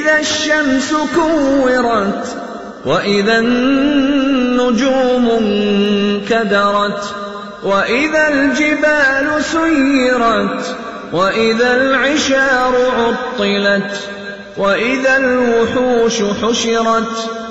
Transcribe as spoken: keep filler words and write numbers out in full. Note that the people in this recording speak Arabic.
إذا الشمس كورت وإذا النجوم انكدرت وإذا الجبال سيرت وإذا العشار عطلت وإذا الوحوش حشرت